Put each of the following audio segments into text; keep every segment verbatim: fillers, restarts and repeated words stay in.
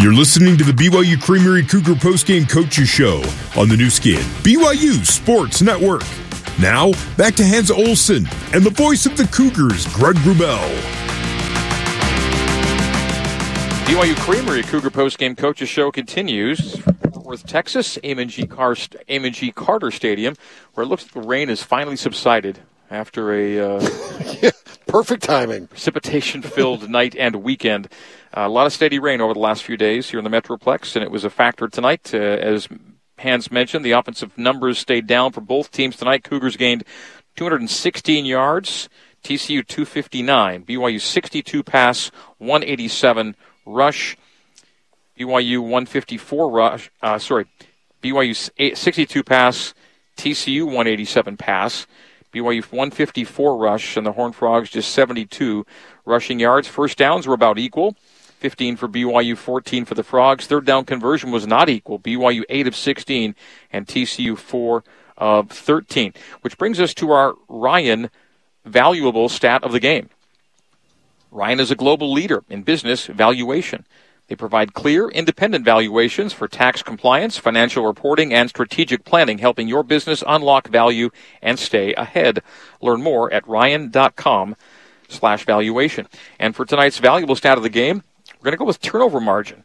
You're listening to the B Y U Creamery Cougar Postgame Coaches Show on the new skin, B Y U Sports Network. Now, back to Hans Olsen and the voice of the Cougars, Greg Wrubell. B Y U Creamery Cougar Postgame Coaches Show continues from Fort Worth, Texas, Amon G. Car- Amon G. Carter Stadium, where it looks like the rain has finally subsided after a uh, yeah, perfect timing, precipitation-filled night and weekend. Uh, a lot of steady rain over the last few days here in the Metroplex, and it was a factor tonight. Uh, as Hans mentioned, the offensive numbers stayed down for both teams tonight. Cougars gained two hundred sixteen yards, T C U two fifty-nine, B Y U sixty-two pass, one eighty-seven rush, B Y U one fifty-four rush, uh, sorry, B Y U sixty-two pass, T C U one eighty-seven pass, B Y U one fifty-four rush, and the Horned Frogs just seventy-two rushing yards. First downs were about equal, fifteen for B Y U, fourteen for the Frogs. Third down conversion was not equal, B Y U eight of sixteen and T C U four of thirteen, which brings us to our Ryan valuable stat of the game. Ryan is a global leader in business valuation. They provide clear, independent valuations for tax compliance, financial reporting, and strategic planning, helping your business unlock value and stay ahead. Learn more at ryan.com slash valuation. And for tonight's valuable stat of the game, we're going to go with turnover margin.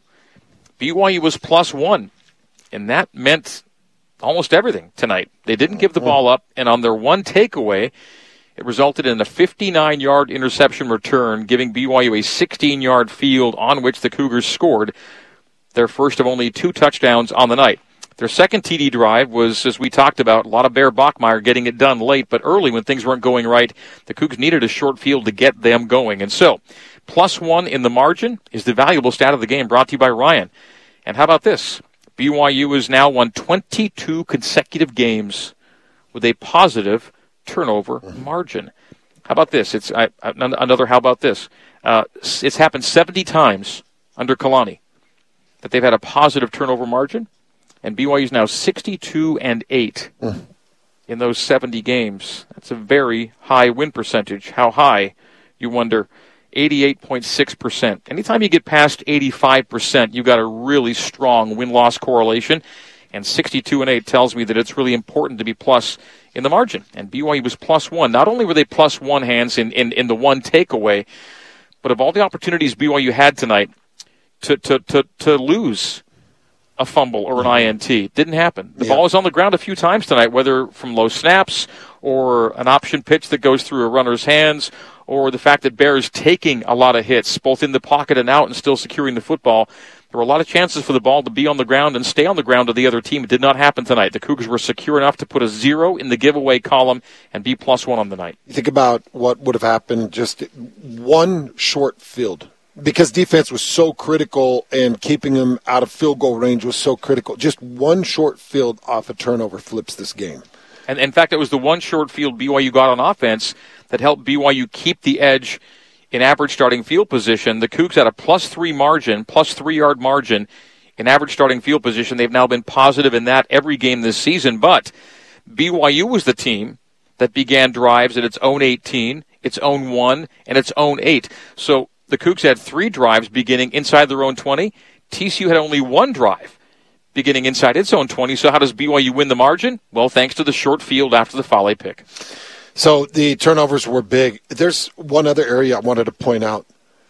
B Y U was plus one, and that meant almost everything tonight. They didn't give the ball up, and on their one takeaway, it resulted in a fifty-nine-yard interception return, giving B Y U a sixteen-yard field on which the Cougars scored their first of only two touchdowns on the night. Their second T D drive was, as we talked about, a lot of Bear Bachmeier getting it done late, but early when things weren't going right, the Cougs needed a short field to get them going. And so, plus one in the margin is the valuable stat of the game, brought to you by Ryan. And how about this? B Y U has now won twenty-two consecutive games with a positive turnover margin. How about this? It's I, another how about this? Uh, it's happened seventy times under Kalani that they've had a positive turnover margin, and B Y U is now sixty-two and eight mm. in those seventy games. That's a very high win percentage. How high, you wonder? eighty-eight point six percent. Anytime you get past eighty-five percent, you've got a really strong win-loss correlation, and sixty-two and eight tells me that it's really important to be plus in the margin. And B Y U was plus one. Not only were they plus one hands in, in, in the one takeaway, but of all the opportunities B Y U had tonight to to to, to lose a fumble or an I N T, didn't happen. The yeah. ball was on the ground a few times tonight, whether from low snaps or an option pitch that goes through a runner's hands, or the fact that Bear is taking a lot of hits, both in the pocket and out, and still securing the football. There were a lot of chances for the ball to be on the ground and stay on the ground to the other team. It did not happen tonight. The Cougars were secure enough to put a zero in the giveaway column and be plus one on the night. You think about what would have happened, just one short field, because defense was so critical and keeping them out of field goal range was so critical. Just one short field off a turnover flips this game. And in fact, it was the one short field B Y U got on offense that helped B Y U keep the edge in average starting field position. The Cougs had a plus three margin, plus three-yard margin in average starting field position. They've now been positive in that every game this season. But B Y U was the team that began drives at its own eighteen, its own one, and its own eight. So the Cougs had three drives beginning inside their own twenty. T C U had only one drive beginning inside its own twenty. So how does B Y U win the margin? Well, thanks to the short field after the Fale pick. So the turnovers were big. There's one other area I wanted to point out.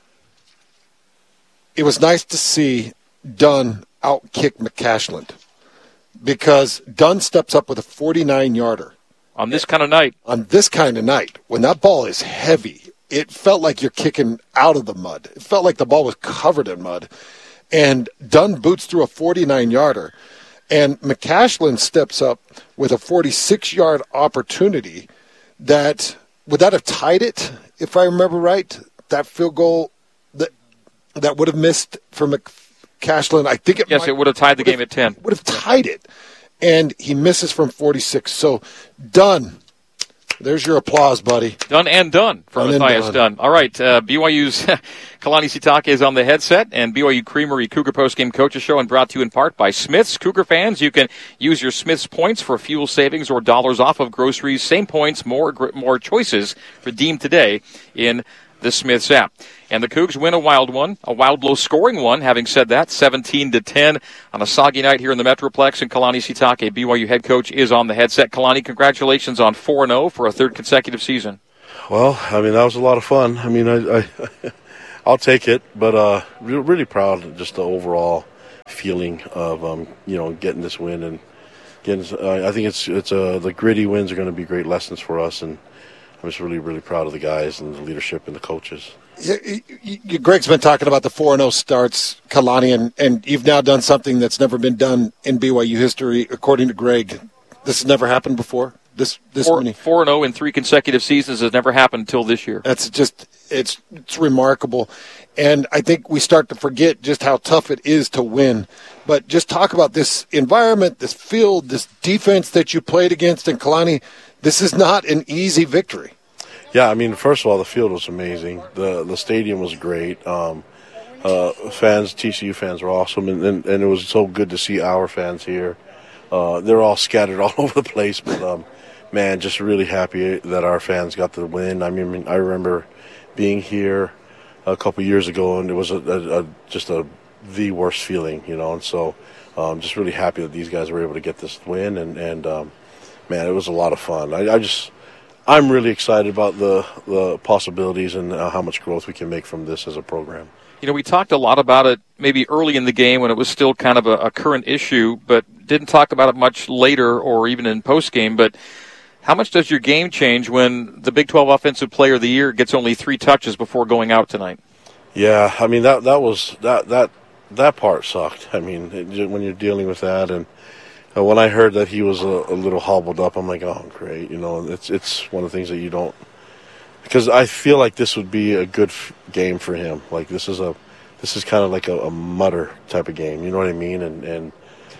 It was nice to see Dunn outkick McCashland, because Dunn steps up with a forty-nine-yarder. On this kind of night. On this kind of night, when that ball is heavy, it felt like you're kicking out of the mud. It felt like the ball was covered in mud. And Dunn boots through a forty-nine-yarder. And McCashland steps up with a forty-six-yard opportunity that, would that have tied it, if I remember right? That field goal that that would have missed for McCashland. I think it Yes, might, it would have tied the game have, at ten. Would have tied it. And he misses from forty-six. So, Dunn, there's your applause, buddy. Done and done for done Matthias done. Dunn. All right, uh, B Y U's Kalani Sitake is on the headset, and B Y U Creamery Cougar Postgame Coaches Show, and brought to you in part by Smith's. Cougar fans, you can use your Smith's points for fuel savings or dollars off of groceries. Same points, more more choices. Redeem today in the Smiths app. And the Cougs win a wild one, a wild low-scoring one, having said that, seventeen to ten on a soggy night here in the Metroplex. And Kalani Sitake, B Y U head coach, is on the headset. Kalani, congratulations on four and oh for a third consecutive season. Well, I mean, that was a lot of fun. I mean, I, I, I'll take it, but uh, really proud of just the overall feeling of, um, you know, getting this win. And getting, uh, I think it's it's uh, the gritty wins are going to be great lessons for us, and I'm just really, really proud of the guys and the leadership and the coaches. You, you, Greg's been talking about the four and oh starts, Kalani, and, and you've now done something that's never been done in B Y U history, according to Greg. This has never happened before? This this four, many? four and oh in three consecutive seasons has never happened until this year. That's just, it's it's remarkable. And I think we start to forget just how tough it is to win. But just talk about this environment, this field, this defense that you played against. And Kalani, this is not an easy victory. Yeah, I mean, first of all, the field was amazing. The the stadium was great. Um, uh, fans, T C U fans were awesome, and, and, and it was so good to see our fans here. Uh, they're all scattered all over the place, but, um, man, just really happy that our fans got the win. I mean, I remember being here a couple years ago, and it was a, a, a just a the worst feeling, you know, and so um, just really happy that these guys were able to get this win, and, and um, man, it was a lot of fun. I, I just... I'm really excited about the, the possibilities and uh, how much growth we can make from this as a program. You know, we talked a lot about it maybe early in the game when it was still kind of a, a current issue, but didn't talk about it much later or even in postgame. But how much does your game change when the Big twelve Offensive Player of the Year gets only three touches before going out tonight? Yeah, I mean, that that was that that that part sucked. I mean, it, when you're dealing with that, and Uh, when I heard that he was a, a little hobbled up, I'm like, oh, great. You know, it's it's one of the things that you don't, because I feel like this would be a good f- game for him. Like this is a, this is kind of like a, a mutter type of game. You know what I mean? And and,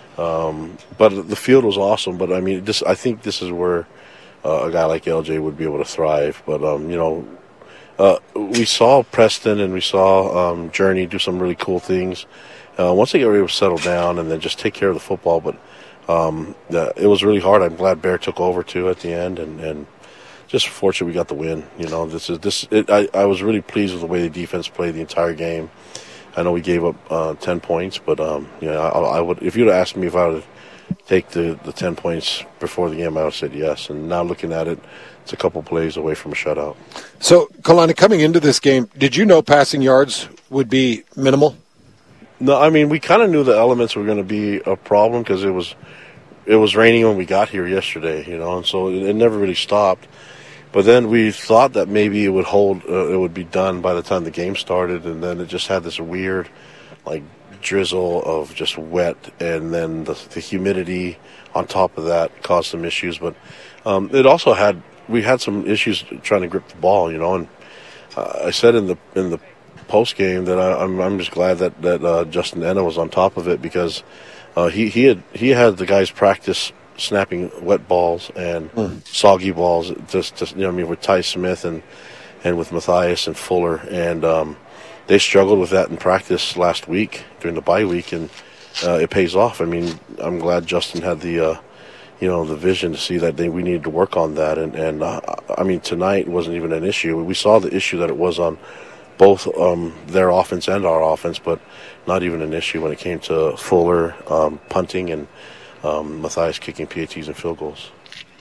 um, but the field was awesome. But I mean, this I think this is where uh, a guy like L J would be able to thrive. But um, you know, uh, we saw Preston and we saw um, Journey do some really cool things. Uh, once they get able to settle down and then just take care of the football, but. Um, the, it was really hard. I'm glad Bear took over too at the end, and, and just fortunate we got the win. You know, this is this. It, I I was really pleased with the way the defense played the entire game. I know we gave up uh, ten points, but um, you know, I, I would if you'd have asked me if I would take the, the ten points before the game, I would have said yes. And now looking at it, it's a couple plays away from a shutout. So, Kalani, coming into this game, did you know passing yards would be minimal? No, I mean we kind of knew the elements were going to be a problem because it was. It was raining when we got here yesterday, you know, and so it, it never really stopped. But then we thought that maybe it would hold, uh, it would be done by the time the game started, and then it just had this weird, like, drizzle of just wet, and then the, the humidity on top of that caused some issues. But um, it also had, we had some issues trying to grip the ball, you know, and uh, I said in the in the post game that I, I'm I'm just glad that that uh, Justin Enna was on top of it because. Uh, he he had he had the guys practice snapping wet balls and mm. soggy balls. Just, just you know, I mean, with Ty Smith and and with Matthias and Fuller, and um, they struggled with that in practice last week during the bye week, and uh, it pays off. I mean, I'm glad Justin had the uh, you know the vision to see that they we needed to work on that, and and uh, I mean tonight wasn't even an issue. We saw the issue that it was on both um, their offense and our offense, but not even an issue when it came to Fuller um, punting and um, Matthias kicking P A Ts and field goals.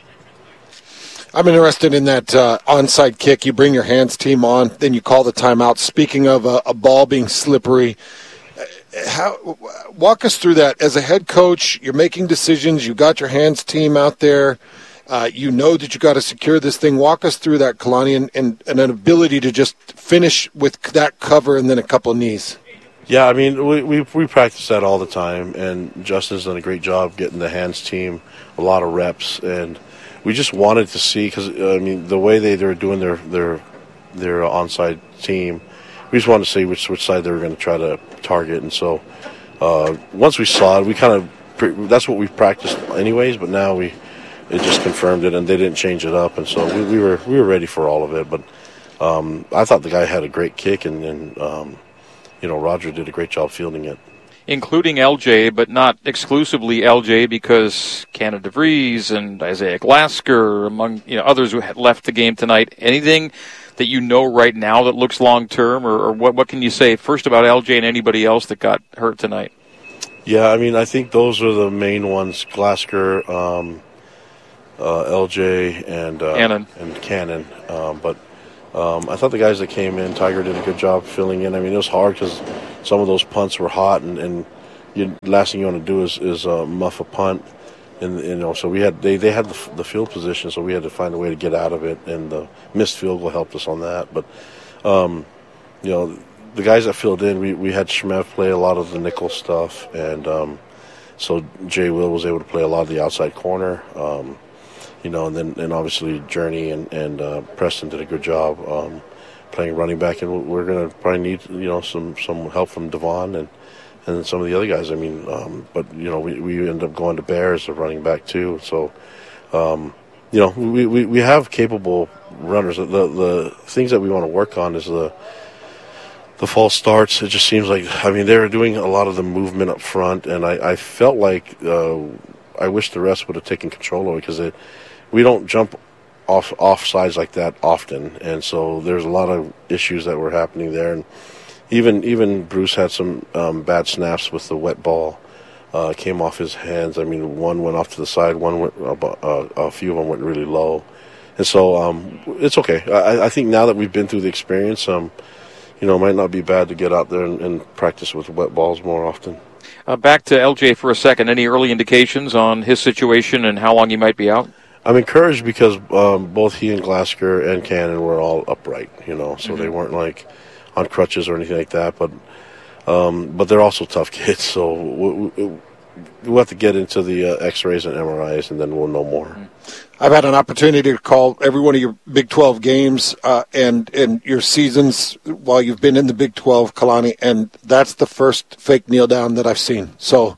I'm interested in that uh, onside kick. You bring your hands team on, then you call the timeout. Speaking of a, a ball being slippery, how walk us through that. As a head coach, you're making decisions. You got your hands team out there. Uh, you know that you got to secure this thing. Walk us through that, Kalani, and, and, and an ability to just finish with that cover and then a couple of knees. Yeah, I mean, we, we we practice that all the time, and Justin's done a great job getting the hands team a lot of reps, and we just wanted to see because uh, I mean the way they they were doing their their their onside team, we just wanted to see which which side they were going to try to target, and so uh, once we saw it, we kind of that's what we practiced anyways, but now we. It just confirmed it, and they didn't change it up, and so we, we were we were ready for all of it. But um, I thought the guy had a great kick, and, and um, you know Roger did a great job fielding it, including L J, but not exclusively L J, because Canada DeVries and Isaiah Glasker, among you know others who had left the game tonight. Anything that you know right now that looks long-term, or, or what, what can you say first about L J and anybody else that got hurt tonight? Yeah, I mean, I think those are the main ones, Glasgow, um, uh, L J, and uh, Cannon. And Cannon. Um, but um, I thought the guys that came in, Tiger did a good job filling in. I mean, it was hard because some of those punts were hot, and, and you, last thing you want to do is, is uh, muff a punt. And you know, so we had they, they had the, the field position, so we had to find a way to get out of it, and the missed field goal helped us on that. But um, you know, the guys that filled in, we, we had Shmev play a lot of the nickel stuff, and um, so Jay Will was able to play a lot of the outside corner. Um, you know, and then and obviously Journey and and uh, Preston did a good job um, playing running back, and we're going to probably need you know some some help from Devon and. And then some of the other guys, I mean, um, but, you know, we, we end up going to Bear as a running back, too. So, um, you know, we, we, we have capable runners. The the things that we want to work on is the the false starts. It just seems like, I mean, they were doing a lot of the movement up front, and I, I felt like uh, I wish the rest would have taken control of it because it, we don't jump off, off sides like that often. And so there's a lot of issues that were happening there. And Even even Bruce had some um, bad snaps with the wet ball. Uh, came off his hands. I mean, one went off to the side. One went. Uh, a few of them went really low, and so um, it's okay. I, I think now that we've been through the experience, um, you know, it might not be bad to get out there and, and practice with wet balls more often. Uh, back to L J for a second. Any early indications on his situation and how long he might be out? I'm encouraged because um, both he and Glasgow and Cannon were all upright. You know, so mm-hmm. they weren't like on crutches or anything like that, but um, but they're also tough kids, so we'll, we'll have to get into the uh, x-rays and M R Is, and then we'll know more. I've had an opportunity to call every one of your Big twelve games uh, and, and your seasons while you've been in the Big twelve, Kalani, and that's the first fake kneel down that I've seen. So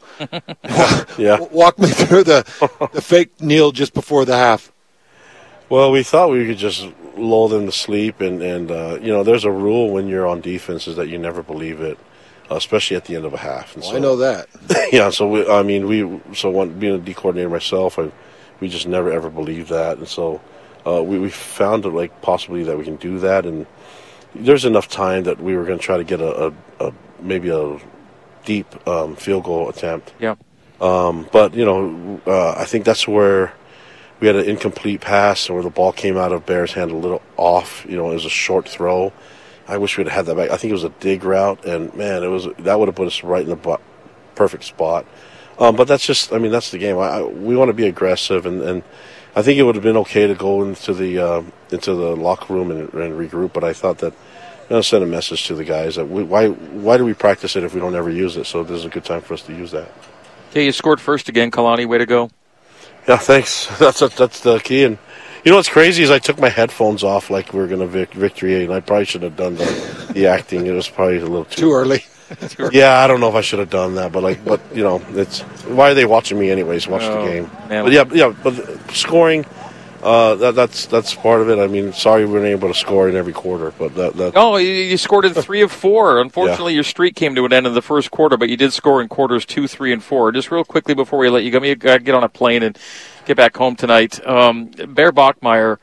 yeah. walk me through the, the fake kneel just before the half. Well, we thought we could just lull them to sleep, and, and uh, you know, there's a rule when you're on defense is that you never believe it, uh, especially at the end of a half. And well, so, I know that. Yeah, so, we, I mean, we so one, being a D coordinator myself, I, we just never, ever believed that. And so uh, we, we found it, like, possibly that we can do that, and there's enough time that we were going to try to get a, a, a maybe a deep um, field goal attempt. Yeah. Um, but, you know, uh, I think that's where we had an incomplete pass where the ball came out of Bear's hand a little off. You know, it was a short throw. I wish we'd had that back. I think it was a dig route, and, man, it was that would have put us right in the bu- perfect spot. Um, but that's just, I mean, that's the game. I, I, we want to be aggressive, and, and I think it would have been okay to go into the uh, into the locker room and, and regroup, but I thought that, you know, send a message to the guys that we, why why do we practice it if we don't ever use it? So this is a good time for us to use that. Okay, you scored first again, Kalani. Way to go. Yeah, thanks. That's that's the key. And you know what's crazy is I took my headphones off like we were going to vic- victory, and I probably should have done the, the acting. It was probably a little too, too early. Yeah, I don't know if I should have done that, but like, but you know, it's why are they watching me anyways? Watch oh, the game. Man. But yeah, yeah, but scoring. Uh, that, that's that's part of it. I mean, sorry we weren't able to score in every quarter, but that. that oh, you, you scored in three of four. Unfortunately, yeah. your streak came to an end in the first quarter, but you did score in quarters two, three, and four. Just real quickly before we let you go, me get on a plane and get back home tonight. Um, Bear Bachmeier,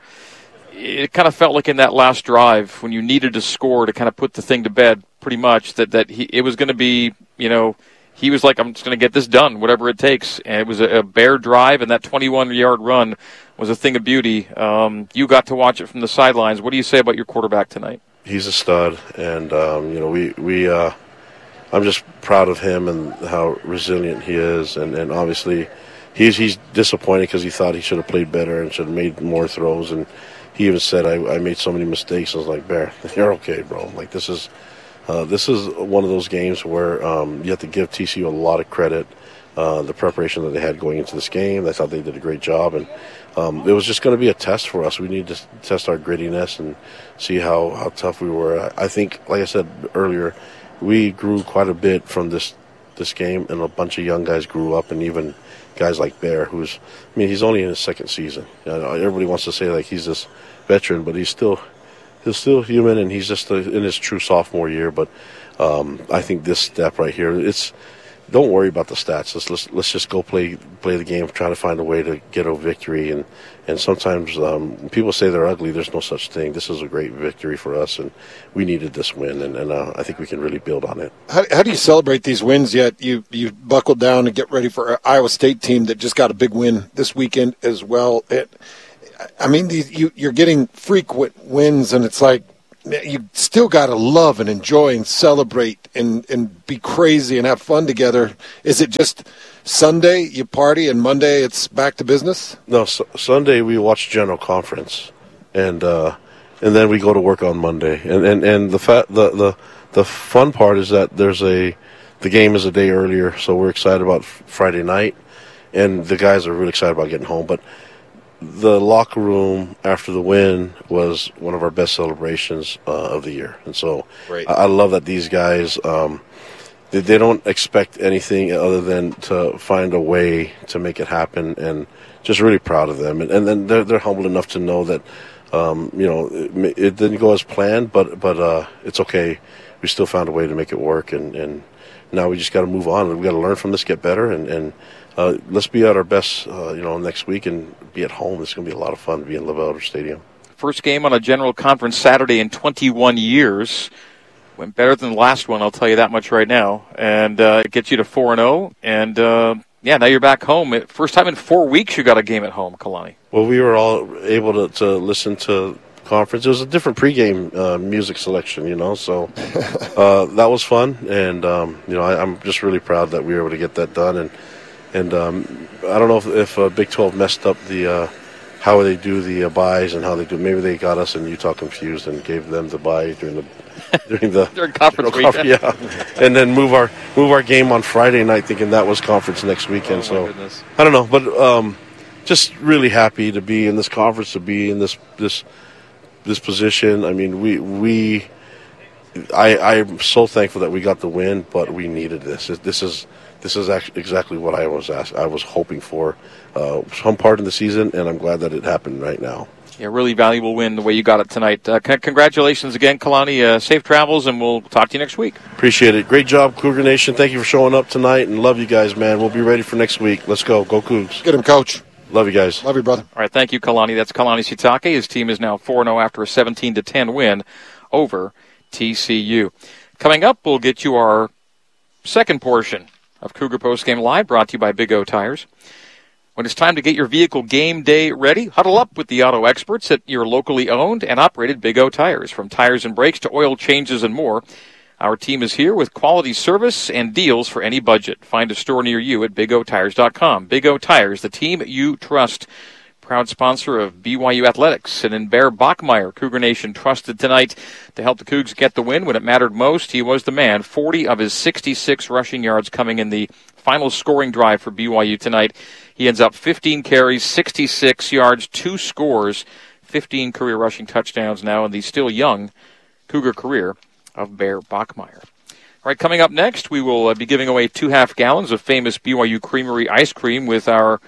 it kind of felt like in that last drive when you needed to score to kind of put the thing to bed, pretty much that that he it was going to be, you know. He was like, I'm just going to get this done, whatever it takes. And it was a, a Bear drive, and that twenty-one-yard run was a thing of beauty. Um, you got to watch it from the sidelines. What do you say about your quarterback tonight? He's a stud, and um, you know, we we uh, I'm just proud of him and how resilient he is, and, and obviously he's he's disappointed because he thought he should have played better and should have made more throws, and he even said, I, I made so many mistakes. I was like, Bear, you're okay, bro. Like this is. Uh, this is one of those games where um, you have to give T C U a lot of credit. Uh, the preparation that they had going into this game, I thought they did a great job, and um, it was just going to be a test for us. We need to test our grittiness and see how, how tough we were. I think, like I said earlier, we grew quite a bit from this this game, and a bunch of young guys grew up, and even guys like Bear, who's, I mean, he's only in his second season. You know, everybody wants to say like he's this veteran, but he's still. He's still human, and he's just a, in his true sophomore year. But um, I think this step right here, it's don't worry about the stats. Let's let's, let's just go play play the game, try to find a way to get a victory. And and sometimes um, when people say they're ugly, there's no such thing. This is a great victory for us, and we needed this win, and, and uh, I think we can really build on it. How, how do you celebrate these wins? Yet you you buckled down and get ready for an Iowa State team that just got a big win this weekend as well. It, I mean, these, you you're getting frequent wins, and it's like, you still got to love and enjoy and celebrate and, and be crazy and have fun together. Is it just Sunday you party and Monday it's back to business? No, su- Sunday we watch General Conference, and uh, and then we go to work on Monday. And and, and the, fa- the the the fun part is that there's a the game is a day earlier, so we're excited about Friday night, and the guys are really excited about getting home. But the locker room after the win was one of our best celebrations uh, of the year, and so I, I love that these guys um, they, they don't expect anything other than to find a way to make it happen, and just really proud of them. And, and then they're they're humble enough to know that um, you know it, it didn't go as planned, but but uh, it's okay. We still found a way to make it work, and, and now we just got to move on. We got to learn from this, get better, and. and Uh, let's be at our best, uh, you know, next week and be at home. It's going to be a lot of fun to be in LaVell Stadium. First game on a General Conference Saturday in twenty-one years. Went better than the last one, I'll tell you that much right now. And uh, it gets you to four and oh. And, uh, yeah, now you're back home. First time in four weeks you got a game at home, Kalani. Well, we were all able to, to listen to conference. It was a different pregame uh, music selection, you know, so uh, that was fun. And, um, you know, I, I'm just really proud that we were able to get that done. And And um, I don't know if, if uh, Big twelve messed up the uh, how they do the uh, buys and how they do. Maybe they got us in Utah confused and gave them the buy during the during the during conference you know, weekend. Yeah, and then move our move our game on Friday night, thinking that was conference next weekend. Oh, so goodness. I don't know, but um, just really happy to be in this conference, to be in this this this position. I mean, we we. I, I'm so thankful that we got the win, but we needed this. This is this is actually exactly what I was asked, I was hoping for uh, some part in the season, and I'm glad that it happened right now. Yeah, really valuable win the way you got it tonight. Uh, c- congratulations again, Kalani. Uh, safe travels, and we'll talk to you next week. Appreciate it. Great job, Cougar Nation. Thank you for showing up tonight, and love you guys, man. We'll be ready for next week. Let's go. Go Cougs. Get him, Coach. Love you guys. Love you, brother. All right, thank you, Kalani. That's Kalani Sitake. His team is now four and oh after a seventeen to ten win over T C U. Coming up, we'll get you our second portion of Cougar Postgame Live, brought to you by Big O Tires. When it's time to get your vehicle game day ready, huddle up with the auto experts at your locally owned and operated Big O Tires. From tires and brakes to oil changes and more, our team is here with quality service and deals for any budget. Find a store near you at big o tires dot com. Big O Tires, the team you trust. Proud sponsor of B Y U Athletics. And in Bear Bachmeyer, Cougar Nation trusted tonight to help the Cougs get the win when it mattered most. He was the man. forty of his sixty-six rushing yards coming in the final scoring drive for B Y U tonight. He ends up fifteen carries, sixty-six yards, two scores, fifteen career rushing touchdowns now in the still young Cougar career of Bear Bachmeyer. All right, coming up next, we will uh, be giving away two half gallons of famous B Y U Creamery ice cream with our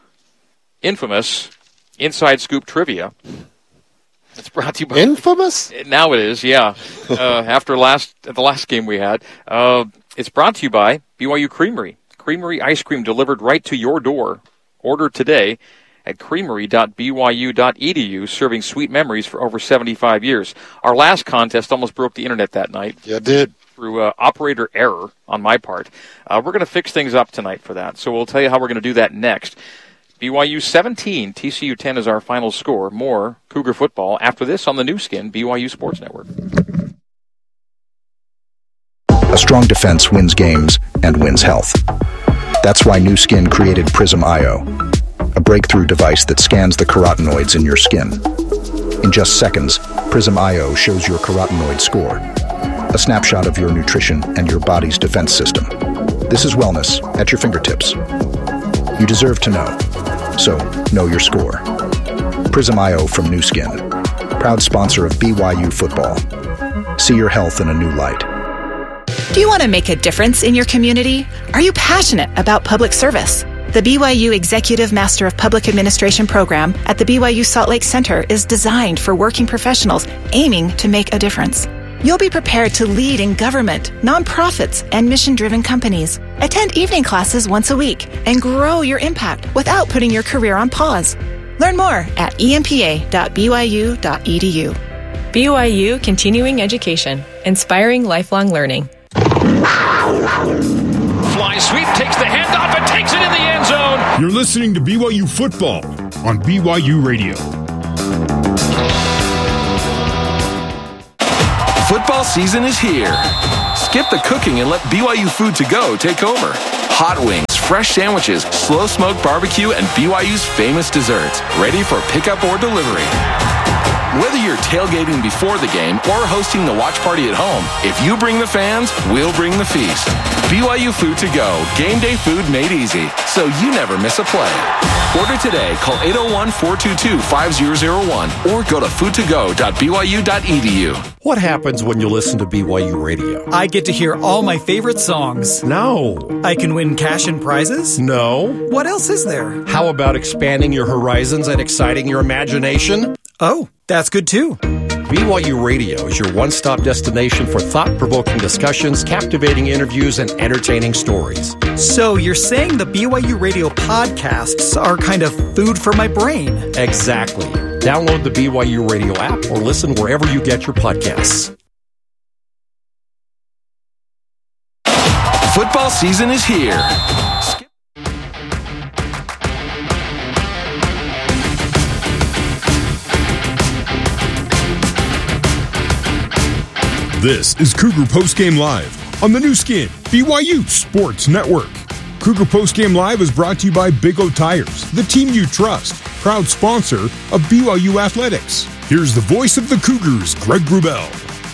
infamous Inside Scoop Trivia. It's brought to you by... Infamous? Now it is, yeah. uh, after last the last game we had. Uh, it's brought to you by B Y U Creamery. Creamery ice cream delivered right to your door. Order today at creamery dot b y u dot e d u, serving sweet memories for over seventy-five years. Our last contest almost broke the internet that night. Yeah, it did. Through uh, operator error on my part. Uh, we're going to fix things up tonight for that, so we'll tell you how we're going to do that next. B Y U seventeen, T C U ten is our final score. More Cougar football after this on the new skin, B Y U Sports Network. A strong defense wins games and wins health. That's why Nu Skin created Prism I O, a breakthrough device that scans the carotenoids in your skin. In just seconds, Prism I O shows your carotenoid score, a snapshot of your nutrition and your body's defense system. This is wellness at your fingertips. You deserve to know, so know your score. Prism I O from Nu Skin, proud sponsor of B Y U football. See your health in a new light. Do you want to make a difference in your community? Are you passionate about public service? The B Y U Executive Master of Public Administration program at the B Y U Salt Lake Center is designed for working professionals aiming to make a difference. You'll be prepared to lead in government, nonprofits, and mission-driven companies. Attend evening classes once a week and grow your impact without putting your career on pause. Learn more at e m p a dot b y u dot e d u. B Y U Continuing Education, inspiring lifelong learning. Fly sweep, takes the handoff and takes it in the end zone. You're listening to B Y U Football on B Y U Radio. Football season is here. Skip the cooking and let B Y U Food to Go take over. Hot wings, fresh sandwiches, slow smoked barbecue, and B Y U's famous desserts, ready for pickup or delivery. Whether you're tailgating before the game or hosting the watch party at home, if you bring the fans, we'll bring the feast. B Y U Food to Go, game day food made easy, so you never miss a play. Order today, call eight oh one, four two two, five zero zero one or go to food to go dot b y u dot e d u. What happens when you listen to B Y U Radio? I get to hear all my favorite songs. No. I can win cash and prizes? No. What else is there? How about expanding your horizons and exciting your imagination? Oh, that's good too. B Y U Radio is your one-stop destination for thought-provoking discussions, captivating interviews, and entertaining stories. So you're saying the B Y U Radio podcasts are kind of food for my brain? Exactly. Download the B Y U Radio app or listen wherever you get your podcasts. Football season is here. This is Cougar Postgame Live on the new skin, B Y U Sports Network. Cougar Postgame Live is brought to you by Big O Tires, the team you trust, proud sponsor of B Y U Athletics. Here's the voice of the Cougars, Greg Wrubell.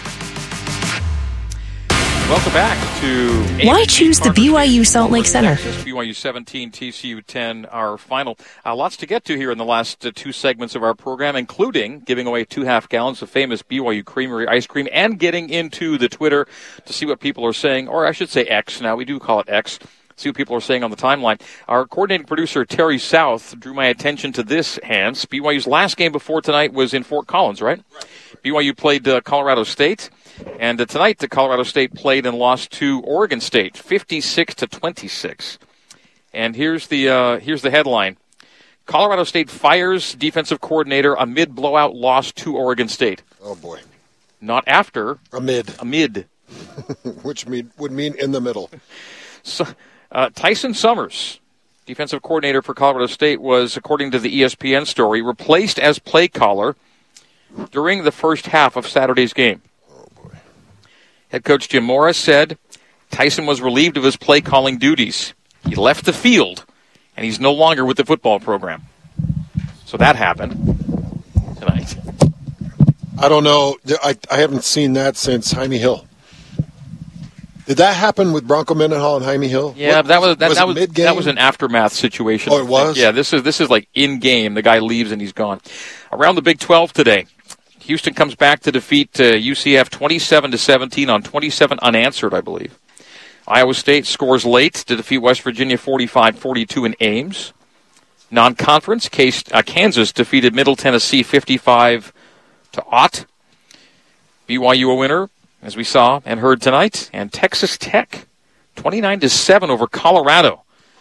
Welcome back to... Why choose the B Y U Salt Lake Center? B Y U seventeen, T C U ten, our final. Uh, lots to get to here in the last uh, two segments of our program, including giving away two half gallons of famous B Y U Creamery ice cream and getting into the Twitter to see what people are saying, or I should say X. Now, we do call it X. See what people are saying on the timeline. Our coordinating producer, Terry South, drew my attention to this, Hans. B Y U's last game before tonight was in Fort Collins, right? Right. B Y U played uh, Colorado State. And uh, tonight, the Colorado State played and lost to Oregon State, fifty-six to twenty-six. And here's the uh, here's the headline: Colorado State fires defensive coordinator amid blowout loss to Oregon State. Oh boy! Not after. Amid. Amid. Which mean, would mean in the middle. So, uh, Tyson Summers, defensive coordinator for Colorado State, was, according to the E S P N story, replaced as play caller during the first half of Saturday's game. Head coach Jim Morris said Tyson was relieved of his play-calling duties. He left the field, and he's no longer with the football program. So that happened tonight. I don't know. I, I haven't seen that since Jaime Hill. Did that happen with Bronco Mendenhall and Jaime Hill? Yeah, what, that was that was, that, was mid-game? that was an aftermath situation. Oh, it was? Yeah, this is this is like in-game. The guy leaves and he's gone. Around the Big twelve today, Houston comes back to defeat uh, U C F twenty-seven to seventeen on twenty-seven unanswered, I believe. Iowa State scores late to defeat West Virginia forty-five forty-two in Ames. Non-conference, case, uh, Kansas defeated Middle Tennessee fifty-five to Ott. B Y U a winner, as we saw and heard tonight. And Texas Tech, twenty-nine to seven over Colorado.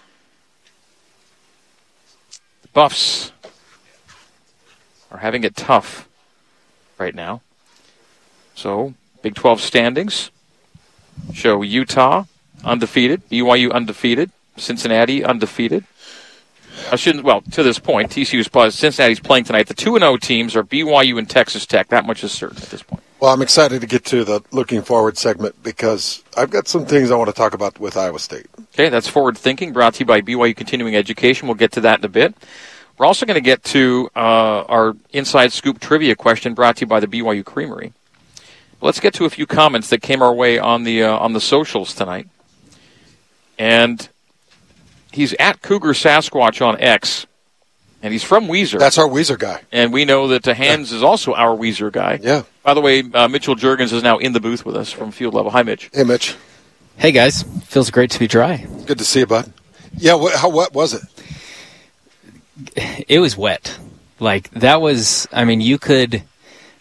The Buffs are having it tough right now. So, Big twelve standings show Utah undefeated, B Y U undefeated, Cincinnati undefeated. I shouldn't, well, to this point, T C U's plus Cincinnati's playing tonight. The two and oh teams are B Y U and Texas Tech. That much is certain at this point. Well, I'm excited to get to the looking forward segment because I've got some things I want to talk about with Iowa State. Okay, that's Forward Thinking, brought to you by B Y U Continuing Education. We'll get to that in a bit. We're also going to get to uh, our Inside Scoop trivia question, brought to you by the B Y U Creamery. Let's get to a few comments that came our way on the uh, on the socials tonight. And he's at Cougar Sasquatch on X, and he's from Weiser. That's our Weiser guy. And we know that uh, Hans yeah. is also our Weiser guy. Yeah. By the way, uh, Mitchell Juergens is now in the booth with us from Field Level. Hi, Mitch. Hey, Mitch. Hey, guys. Feels great to be dry. Good to see you, bud. Yeah, what, how wet was it? It was wet. Like, that was, I mean, you could,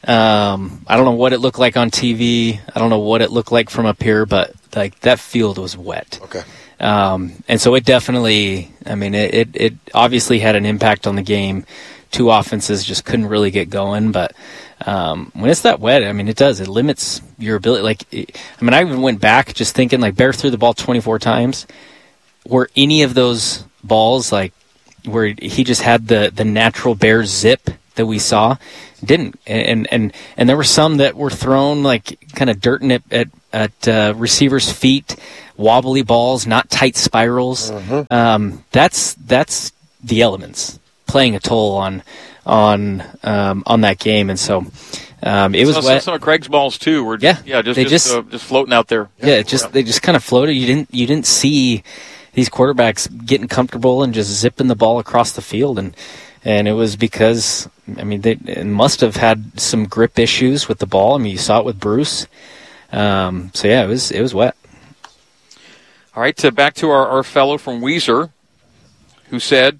Um, I don't know what it looked like on T V. I don't know what it looked like from up here, but like that field was wet. Okay. Um, and so it definitely, I mean, it, it, it obviously had an impact on the game. Two offenses just couldn't really get going, but um, when it's that wet, I mean, it does. It limits your ability. Like, it, I mean, I even went back just thinking, like, Bear threw the ball twenty-four times. Were any of those balls, like, where he just had the, the natural Bear zip that we saw? Didn't. And and and there were some that were thrown, like, kind of dirting at, at, at uh, receivers' feet, wobbly balls, not tight spirals. Mm-hmm. Um, that's that's the elements playing a toll on on um, on that game, and so um, it was some, wet. Some of Craig's balls too were yeah, yeah just they just, just, uh, just floating out there. Yeah, it just they just kind of floated. You didn't you didn't see these quarterbacks getting comfortable and just zipping the ball across the field, and and it was because I mean they must have had some grip issues with the ball. I mean you saw it with Bruce. Um, so yeah, it was it was wet. All right, uh, back to our, our fellow from Weiser, who said,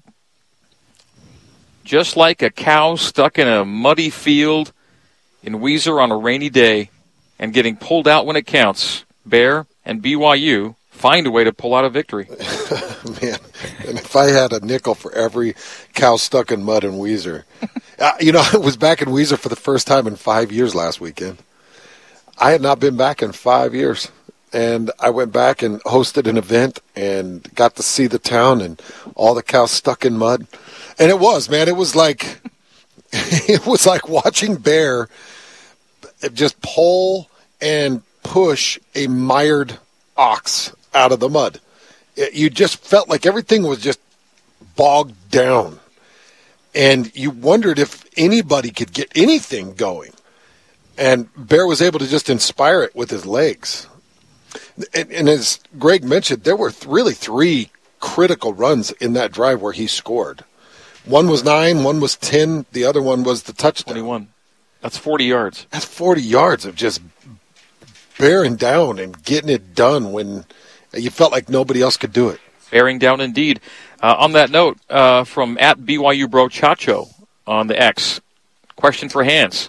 just like a cow stuck in a muddy field in Weiser on a rainy day and getting pulled out when it counts, Bear and B Y U find a way to pull out a victory. Man, and if I had a nickel for every cow stuck in mud in Weiser. uh, you know, I was back in Weiser for the first time in five years last weekend. I had not been back in five years. And I went back and hosted an event and got to see the town and all the cows stuck in mud. And it was, man, it was like it was like watching Bear just pull and push a mired ox out of the mud. It, you just felt like everything was just bogged down. And you wondered if anybody could get anything going. And Bear was able to just inspire it with his legs. And, and as Greg mentioned, there were th- really three critical runs in that drive where he scored. One was nine, one was ten, the other one was the touchdown. twenty-one. That's forty yards. That's forty yards of just bearing down and getting it done when you felt like nobody else could do it. Bearing down indeed. Uh, on that note, uh, from at B Y U Bro Chacho on the X, question for Hans.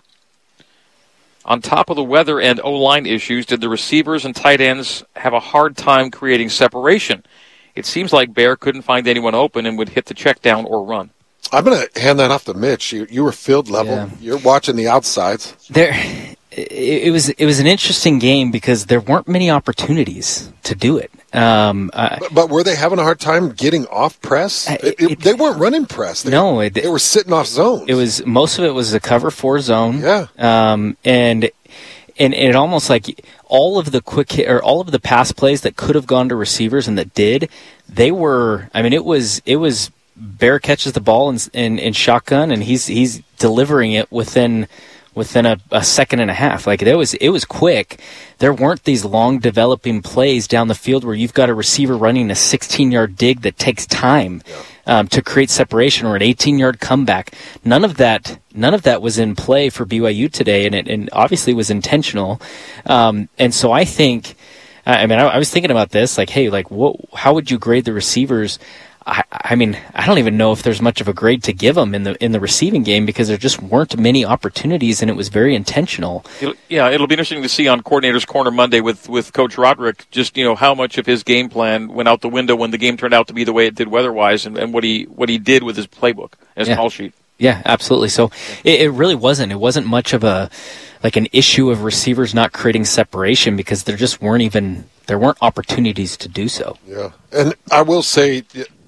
On top of the weather and O-line issues, did the receivers and tight ends have a hard time creating separation? It seems like Bear couldn't find anyone open and would hit the check down or run. I'm going to hand that off to Mitch. You, you were field level. Yeah. You're watching the outsides. There, it, it was it was an interesting game because there weren't many opportunities to do it. Um, uh, but, but were they having a hard time getting off press? It, it, it, they weren't running press. They, no, it, they were sitting off zones. It was most of it was a cover four zone. Yeah, um, and and it almost like all of the quick hit, or all of the pass plays that could have gone to receivers and that did, they were. I mean, it was it was Bear catches the ball in, in, in shotgun, and he's he's delivering it within. within a, a second and a half. Like it was it was quick. There weren't these long developing plays down the field where you've got a receiver running a sixteen-yard dig that takes time yeah. um, to create separation, or an eighteen-yard comeback. None of that none of that was in play for B Y U today, and it and obviously was intentional. Um, and so I think, I mean, I, I was thinking about this, like, hey, like, what, how would you grade the receivers? I, I mean, I don't even know if there's much of a grade to give them in the in the receiving game because there just weren't many opportunities, and it was very intentional. It'll, yeah, it'll be interesting to see on Coordinator's Corner Monday with, with Coach Roderick just, you know, how much of his game plan went out the window when the game turned out to be the way it did weather-wise, and, and what he what he did with his playbook, his yeah. call sheet. Yeah, absolutely. So it, it really wasn't. It wasn't much of a like an issue of receivers not creating separation because there just weren't even there weren't opportunities to do so. Yeah, and I will say.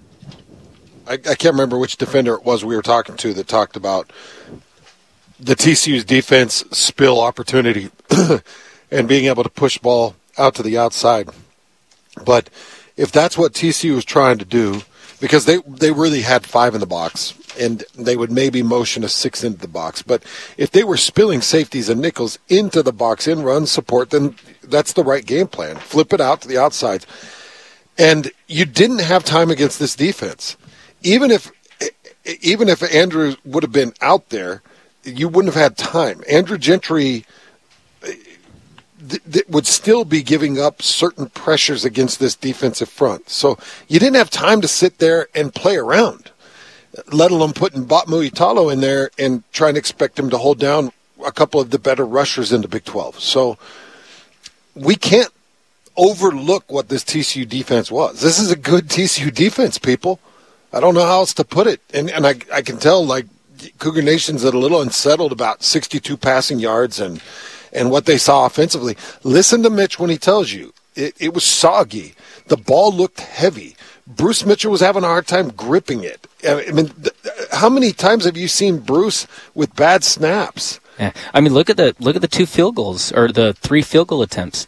I, I can't remember which defender it was we were talking to that talked about the T C U's defense spill opportunity and being able to push ball out to the outside. But if that's what T C U was trying to do, because they, they really had five in the box, and they would maybe motion a six into the box. But if they were spilling safeties and nickels into the box in run support, then that's the right game plan. Flip it out to the outsides. And you didn't have time against this defense. Even if even if Andrew would have been out there, you wouldn't have had time. Andrew Gentry th- th- would still be giving up certain pressures against this defensive front. So you didn't have time to sit there and play around, let alone putting Batmu Italo in there and trying to expect him to hold down a couple of the better rushers in the Big twelve. So we can't overlook what this T C U defense was. This is a good T C U defense, people. I don't know how else to put it. And and I I can tell, like, Cougar Nation's a little unsettled about sixty-two passing yards and, and what they saw offensively. Listen to Mitch when he tells you. It, it was soggy. The ball looked heavy. Bruce Mitchell was having a hard time gripping it. I mean, th- how many times have you seen Bruce with bad snaps? Yeah. I mean, look at the look at the two field goals or the three field goal attempts.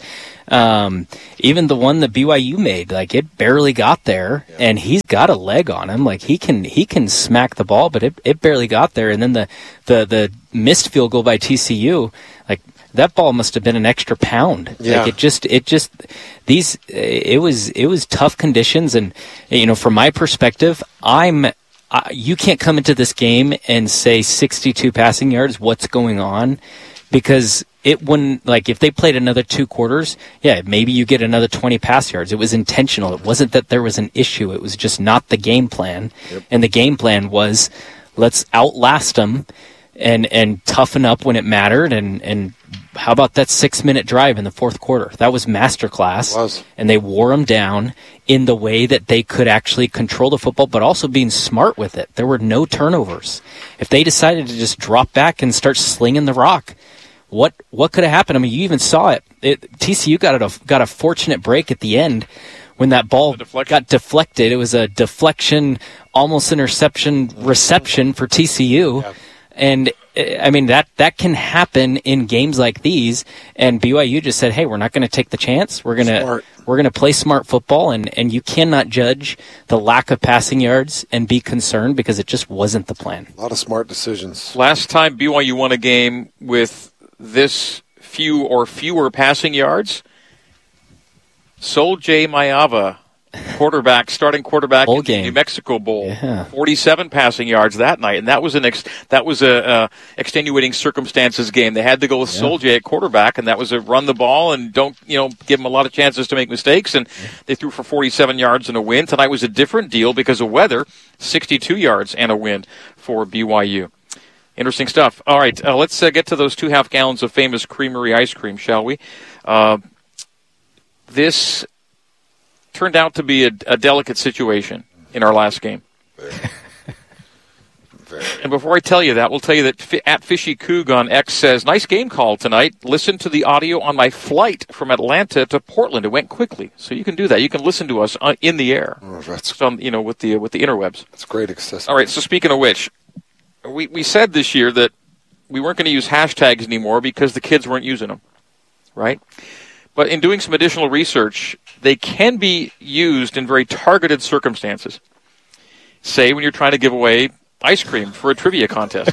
Um, even the one that B Y U made, like, it barely got there, yeah. and he's got a leg on him. Like, he can he can smack the ball, but it, it barely got there. And then the, the, the missed field goal by T C U, like, that ball must have been an extra pound. Yeah. Like, it just it just these it was it was tough conditions, and you know, from my perspective, I'm. Uh, you can't come into this game and say sixty-two passing yards, what's going on? Because it wouldn't, like, if they played another two quarters, yeah, maybe you get another twenty pass yards. It was intentional. It wasn't that there was an issue. It was just not the game plan. Yep. And the game plan was, let's outlast them and, and toughen up when it mattered. And, and how about that six-minute drive in the fourth quarter? That was masterclass. It was. And they wore them down in the way that they could actually control the football, but also being smart with it. There were no turnovers. If they decided to just drop back and start slinging the rock, what what could have happened? I mean, you even saw it. it T C U got a got a fortunate break at the end when that ball got deflected. It was a deflection, almost interception reception for T C U. Yeah. And I mean, that, that can happen in games like these. And B Y U just said, hey, we're not going to take the chance. We're going to we're going to play smart football. And, and you cannot judge the lack of passing yards and be concerned, because it just wasn't the plan. A lot of smart decisions. Last time B Y U won a game with this few or fewer passing yards, Sol J. Mayava, quarterback, starting quarterback Bowl in game. the New Mexico Bowl, yeah. forty-seven passing yards that night, and that was an ex- that was a uh, extenuating circumstances game. They had to go with yeah. Sol J at quarterback, and that was a run the ball and don't you know give them a lot of chances to make mistakes. And yeah. they threw for forty-seven yards and a win. Tonight was a different deal because of weather, sixty-two yards and a win for B Y U. Interesting stuff. All right, uh, let's uh, get to those two half gallons of famous Creamery ice cream, shall we? Uh, this turned out to be a, a delicate situation in our last game. Very. Very. And before I tell you that, we'll tell you that F- at Fishy Coog on X says, nice game call tonight. Listen to the audio on my flight from Atlanta to Portland. It went quickly. So you can do that. You can listen to us on, in the air. Oh, that's, so, you know, with the with the interwebs. That's great accessibility. All right, so speaking of which, we, we said this year that we weren't going to use hashtags anymore because the kids weren't using them, right? But in doing some additional research, they can be used in very targeted circumstances. Say when you're trying to give away ice cream for a trivia contest.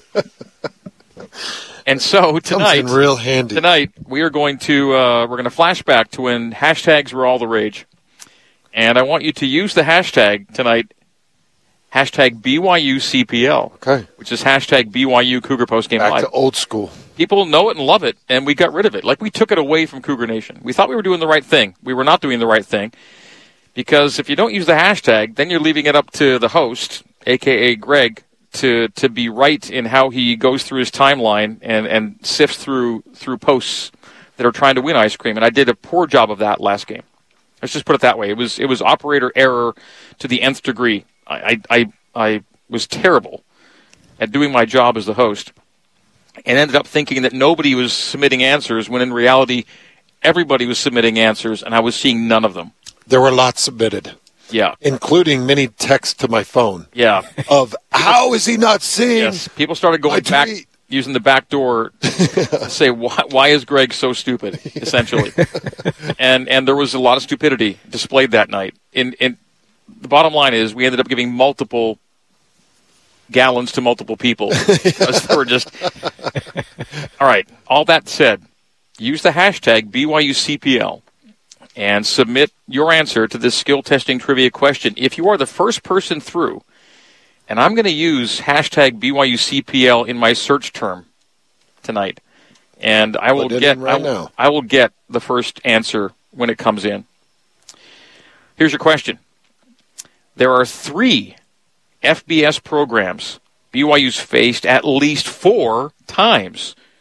And so tonight, comes in real handy. Tonight we are going to uh, we're going to flash back to when hashtags were all the rage, and I want you to use the hashtag tonight. Hashtag B Y U C P L, okay, which is hashtag B Y U Cougar Postgame Back Live. to old school. People know it and love it, and we got rid of it. Like, we took it away from Cougar Nation. We thought we were doing the right thing. We were not doing the right thing, because if you don't use the hashtag, then you're leaving it up to the host, a k a. Greg, to to be right in how he goes through his timeline and, and sifts through through posts that are trying to win ice cream. And I did a poor job of that last game. Let's just put it that way. It was it was operator error to the nth degree. I, I I was terrible at doing my job as the host, and ended up thinking that nobody was submitting answers, when in reality everybody was submitting answers, and I was seeing none of them. There were lots submitted. Yeah. Including many texts to my phone. Yeah. Of, how is he not seeing? Yes. People started going back, using the back door to say, why, why is Greg so stupid, essentially? and and there was a lot of stupidity displayed that night. In in The bottom line is we ended up giving multiple gallons to multiple people. Because they were just... All right. All that said, use the hashtag B Y U C P L and submit your answer to this skill testing trivia question. If you are the first person through, and I'm going to use hashtag B Y U C P L in my search term tonight, and I will get right I, will, I will get the first answer when it comes in. Here's your question. There are three F B S programs B Y U's faced at least four times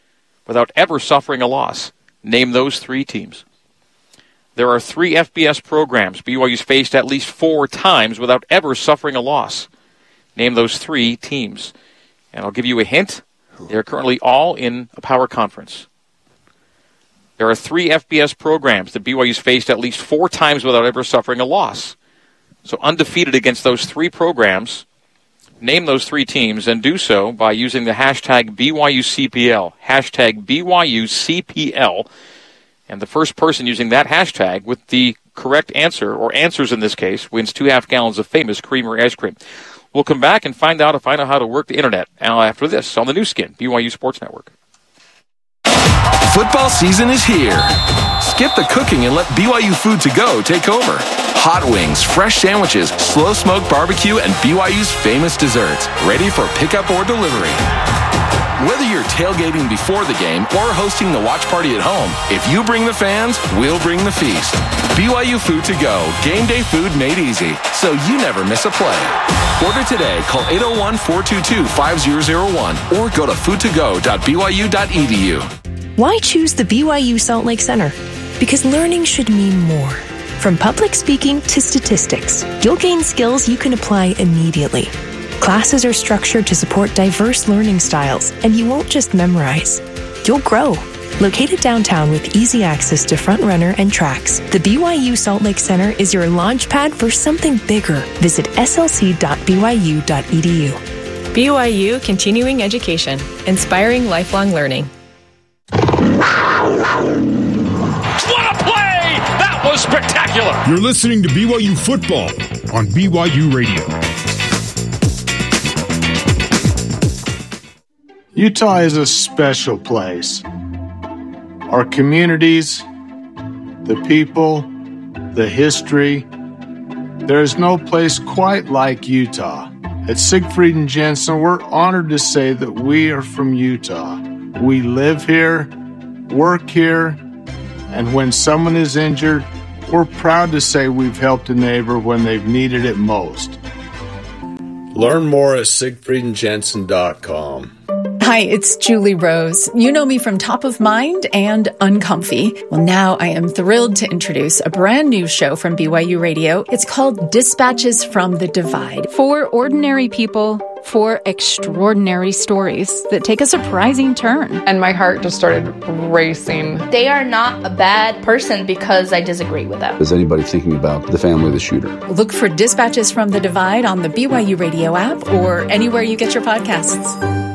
without ever suffering a loss. Name those three teams. There are three F B S programs B Y U's faced at least four times without ever suffering a loss. Name those three teams. And I'll give you a hint. They're currently all in a power conference. There are three F B S programs that B Y U's faced at least four times without ever suffering a loss. So undefeated against those three programs. Name those three teams and do so by using the hashtag B Y U C P L. Hashtag B Y U C P L. And the first person using that hashtag with the correct answer, or answers in this case, wins two half gallons of famous Creamery ice cream. We'll come back and find out if I know how to work the internet after this on the new skin, B Y U Sports Network. Football season is here. Skip the cooking and let B Y U Food to Go take over. Hot wings, fresh sandwiches, slow smoked barbecue, and B Y U's famous desserts, ready for pickup or delivery. Whether you're tailgating before the game or hosting the watch party at home, if you bring the fans, we'll bring the feast. B Y U Food to Go, game day food made easy, so you never miss a play. Order today, call eight oh one, four two two, five oh oh one or go to food to go dot b y u dot e d u. Why choose the B Y U Salt Lake Center? Because learning should mean more. From public speaking to statistics, you'll gain skills you can apply immediately. Classes are structured to support diverse learning styles, and you won't just memorize. You'll grow. Located downtown with easy access to Front Runner and tracks, the B Y U Salt Lake Center is your launch pad for something bigger. Visit s l c dot b y u dot e d u. B Y U Continuing Education, inspiring lifelong learning. What a play! That was spectacular! You're listening to B Y U Football on B Y U Radio. Utah is a special place. Our communities, the people, the history. There is no place quite like Utah. At Siegfried and Jensen, we're honored to say that we are from Utah. We live here, work here, and when someone is injured, we're proud to say we've helped a neighbor when they've needed it most. Learn more at siegfried and jensen dot com. Hi, it's Julie Rose. You know me from Top of Mind and Uncomfy. Well, now I am thrilled to introduce a brand new show from B Y U Radio. It's called Dispatches from the Divide. For ordinary people, for extraordinary stories that take a surprising turn. And my heart just started racing. They are not a bad person because I disagree with them. Is anybody thinking about the family of the shooter? Look for Dispatches from the Divide on the B Y U Radio app or anywhere you get your podcasts.